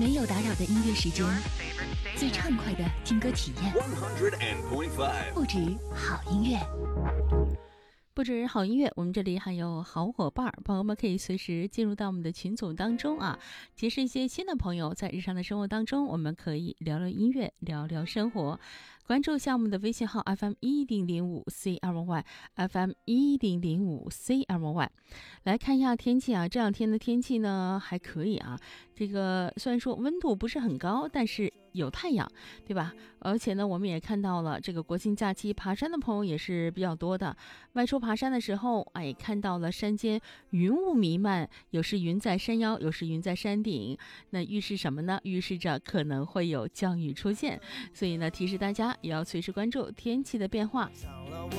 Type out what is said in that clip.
没有打扰的音乐时间，最畅快的听歌体验。不止好音乐， 不止好音乐，我们这里还有好伙伴，朋友们可以随时进入到我们的群组当中啊，结识一些新的朋友。在日常的生活当中，我们可以聊聊音乐，聊聊生活。关注一下我们的微信号 FM1005CRY FM1005CRY。来看一下天气啊，这两天的天气呢还可以啊。这个虽然说温度不是很高，但是有太阳，对吧？而且呢，我们也看到了这个国庆假期爬山的朋友也是比较多的。外出爬山的时候，看到了山间云雾弥漫，有时云在山腰，有时云在山顶。那预示什么呢？预示着可能会有降雨出现。所以呢，提示大家也要随时关注天气的变化。